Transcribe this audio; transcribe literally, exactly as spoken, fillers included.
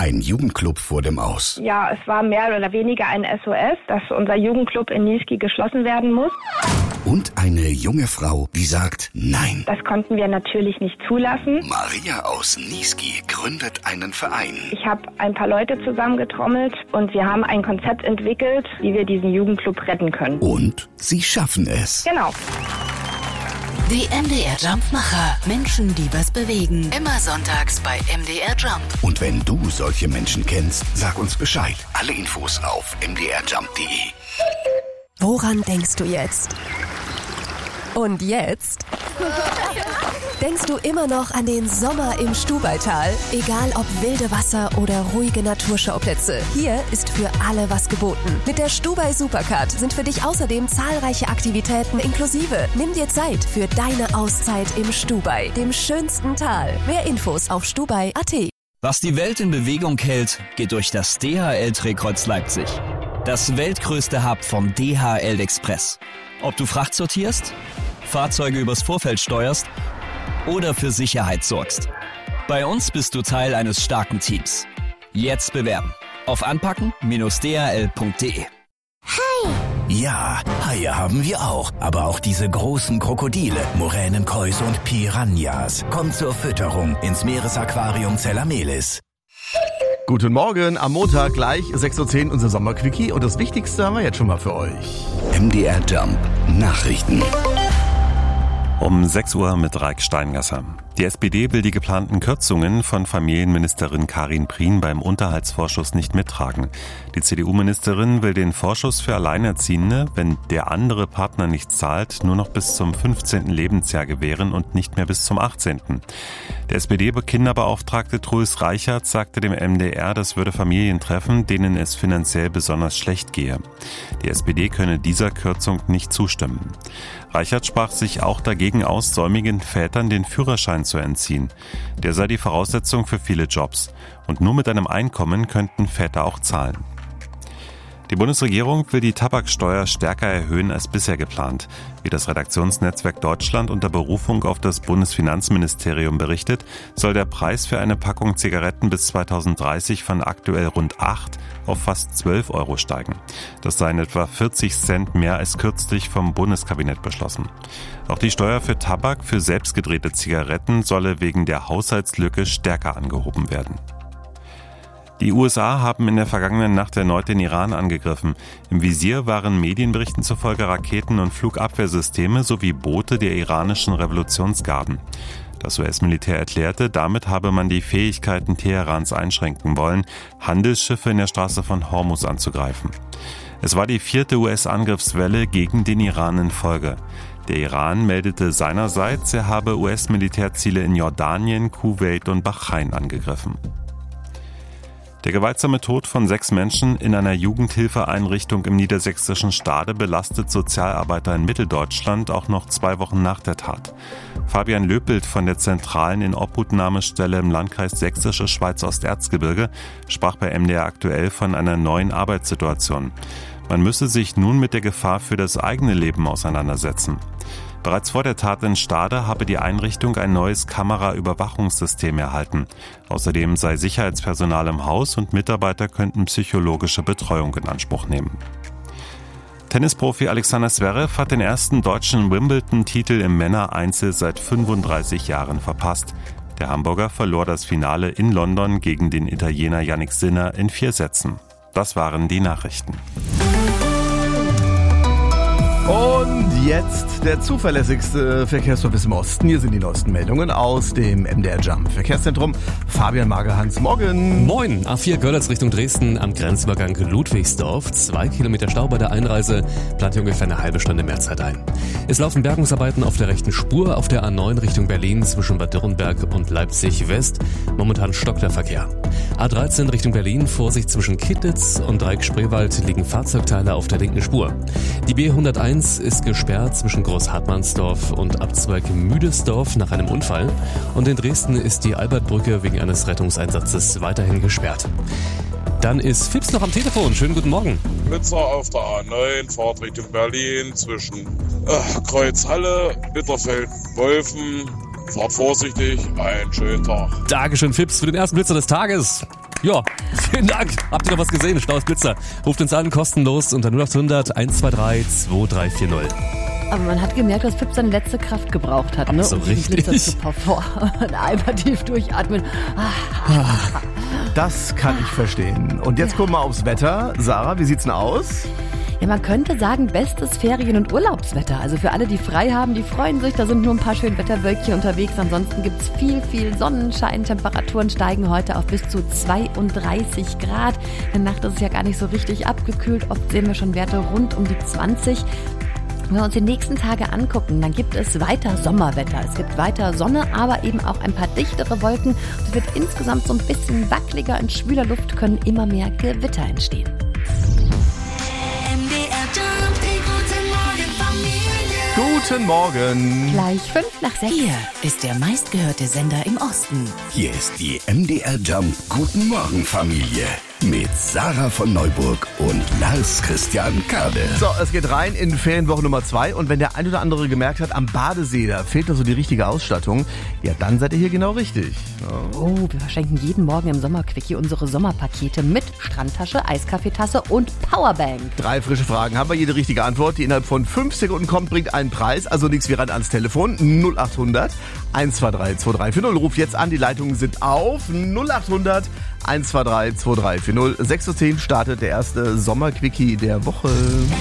Ein Jugendclub vor dem Aus. Ja, es war mehr oder weniger ein S O S, dass unser Jugendclub in Niesky geschlossen werden muss. Und eine junge Frau, die sagt Nein. Das konnten wir natürlich nicht zulassen. Maria aus Niesky gründet einen Verein. Ich habe ein paar Leute zusammengetrommelt und wir haben ein Konzept entwickelt, wie wir diesen Jugendclub retten können. Und sie schaffen es. Genau. Die M D R Jumpmacher. Menschen, die was bewegen. Immer sonntags bei M D R Jump. Und wenn du solche Menschen kennst, sag uns Bescheid. Alle Infos auf m d r jump punkt d e. Woran denkst du jetzt? Und jetzt? Denkst du immer noch an den Sommer im Stubaital? Egal ob wilde Wasser oder ruhige Naturschauplätze, hier ist für alle was geboten. Mit der Stubai Supercard sind für dich außerdem zahlreiche Aktivitäten inklusive. Nimm dir Zeit für deine Auszeit im Stubai, dem schönsten Tal. Mehr Infos auf stubai punkt a t. Was die Welt in Bewegung hält, geht durch das D H L-Drehkreuz Leipzig. Das weltgrößte Hub vom D H L Express. Ob du Fracht sortierst, Fahrzeuge übers Vorfeld steuerst oder für Sicherheit sorgst. Bei uns bist du Teil eines starken Teams. Jetzt bewerben auf anpacken Bindestrich d h l punkt d e. Hi! Ja, Haie haben wir auch, aber auch diese großen Krokodile, Moränenkäuse und Piranhas. Kommt zur Fütterung ins Meeresaquarium Zellamelis. Guten Morgen, am Montag gleich sechs Uhr zehn unser Sommerquickie und das Wichtigste haben wir jetzt schon mal für euch. M D R Jump Nachrichten. Um sechs Uhr mit Raik Steingasser. Die S P D will die geplanten Kürzungen von Familienministerin Karin Prien beim Unterhaltsvorschuss nicht mittragen. Die C D U-Ministerin will den Vorschuss für Alleinerziehende, wenn der andere Partner nicht zahlt, nur noch bis zum fünfzehnten Lebensjahr gewähren und nicht mehr bis zum achtzehnten Der S P D-Kinderbeauftragte Truls Reichert sagte dem M D R, das würde Familien treffen, denen es finanziell besonders schlecht gehe. Die S P D könne dieser Kürzung nicht zustimmen. Reichert sprach sich auch dagegen aus, säumigen Vätern den Führerschein zu entziehen. Der sei die Voraussetzung für viele Jobs. Und nur mit einem Einkommen könnten Väter auch zahlen. Die Bundesregierung will die Tabaksteuer stärker erhöhen als bisher geplant. Wie das Redaktionsnetzwerk Deutschland unter Berufung auf das Bundesfinanzministerium berichtet, soll der Preis für eine Packung Zigaretten bis zweitausenddreißig von aktuell rund acht auf fast zwölf Euro steigen. Das seien etwa vierzig Cent mehr als kürzlich vom Bundeskabinett beschlossen. Auch die Steuer für Tabak für selbstgedrehte Zigaretten solle wegen der Haushaltslücke stärker angehoben werden. Die U S A haben in der vergangenen Nacht erneut den Iran angegriffen. Im Visier waren Medienberichten zufolge Raketen- und Flugabwehrsysteme sowie Boote der iranischen Revolutionsgarden. Das U S-Militär erklärte, damit habe man die Fähigkeiten Teherans einschränken wollen, Handelsschiffe in der Straße von Hormuz anzugreifen. Es war die vierte U S-Angriffswelle gegen den Iran in Folge. Der Iran meldete seinerseits, er habe U S-Militärziele in Jordanien, Kuwait und Bahrain angegriffen. Der gewaltsame Tod von sechs Menschen in einer Jugendhilfeeinrichtung im niedersächsischen Stade belastet Sozialarbeiter in Mitteldeutschland auch noch zwei Wochen nach der Tat. Fabian Löpelt von der zentralen Inobhutnahmestelle im Landkreis Sächsische Schweiz-Osterzgebirge sprach bei M D R aktuell von einer neuen Arbeitssituation. Man müsse sich nun mit der Gefahr für das eigene Leben auseinandersetzen. Bereits vor der Tat in Stade habe die Einrichtung ein neues Kameraüberwachungssystem erhalten. Außerdem sei Sicherheitspersonal im Haus und Mitarbeiter könnten psychologische Betreuung in Anspruch nehmen. Tennisprofi Alexander Zverev hat den ersten deutschen Wimbledon-Titel im Männereinzel seit fünfunddreißig Jahren verpasst. Der Hamburger verlor das Finale in London gegen den Italiener Jannik Sinner in vier Sätzen. Das waren die Nachrichten. Und jetzt der zuverlässigste Verkehrsservice im Osten. Hier sind die neuesten Meldungen aus dem M D R Jump Verkehrszentrum. Fabian Magerhans, morgen. Moin. A vier Görlitz Richtung Dresden am Grenzübergang Ludwigsdorf. Zwei Kilometer Stau bei der Einreise, plant hier ungefähr eine halbe Stunde mehr Zeit ein. Es laufen Bergungsarbeiten auf der rechten Spur auf der A neun Richtung Berlin zwischen Bad Dürrenberg und Leipzig West. Momentan stockt der Verkehr. A dreizehn Richtung Berlin, Vorsicht zwischen Kittlitz und Dreieck-Spreewald liegen Fahrzeugteile auf der linken Spur. Die B hunderteins ist gesperrt zwischen Großhartmannsdorf und Abzweig Müdesdorf nach einem Unfall. Und in Dresden ist die Albertbrücke wegen eines Rettungseinsatzes weiterhin gesperrt. Dann ist Fips noch am Telefon. Schönen guten Morgen. Blitzer auf der A neun, Fahrt Richtung Berlin zwischen äh, Kreuzhalle, Bitterfeld, Wolfen. Fahrt vorsichtig, einen schönen Tag. Dankeschön, Fips, für den ersten Blitzer des Tages. Ja, vielen Dank. Habt ihr noch was gesehen? Schlaues Blitzer. Ruft uns an, kostenlos unter null acht hundert eins zwei drei zwei drei vier null. Aber man hat gemerkt, dass Pip seine letzte Kraft gebraucht hat, ne? So um richtig. Blitzer zu performen. Einmal tief durchatmen. Das kann ich verstehen. Und jetzt gucken wir aufs Wetter. Sarah, wie sieht's denn aus? Ja, man könnte sagen, bestes Ferien- und Urlaubswetter. Also für alle, die frei haben, die freuen sich. Da sind nur ein paar schöne Wetterwölkchen unterwegs. Ansonsten gibt's viel, viel Sonnenschein. Temperaturen steigen heute auf bis zu zweiunddreißig Grad. In der Nacht ist es ja gar nicht so richtig abgekühlt. Oft sehen wir schon Werte rund um die zwanzig. Wenn wir uns die nächsten Tage angucken, dann gibt es weiter Sommerwetter. Es gibt weiter Sonne, aber eben auch ein paar dichtere Wolken. Es wird insgesamt so ein bisschen wackeliger. In schwüler Luft können immer mehr Gewitter entstehen. Guten Morgen. Gleich fünf nach sechs. Hier ist der meistgehörte Sender im Osten. Hier ist die M D R Jump Guten Morgen Familie mit Sarah von Neuburg und Lars Christian Kade. So, es geht rein in Ferienwoche Nummer zwei und wenn der ein oder andere gemerkt hat, am Badesee, da fehlt noch so die richtige Ausstattung, ja, dann seid ihr hier genau richtig. Ja. Oh, wir verschenken jeden Morgen im Sommerquickie unsere Sommerpakete mit Strandtasche, Eiskaffeetasse und Powerbank. Drei frische Fragen haben wir, jede richtige Antwort, die innerhalb von fünf Sekunden kommt, bringt einen Preis, also nichts wie ran ans Telefon, null acht hundert eins zwei drei zwei drei vier null. Ruf jetzt an, die Leitungen sind auf, null acht hundert eins zwei drei zwei drei vier null. sechs Uhr zehn startet der erste Sommerquickie der Woche.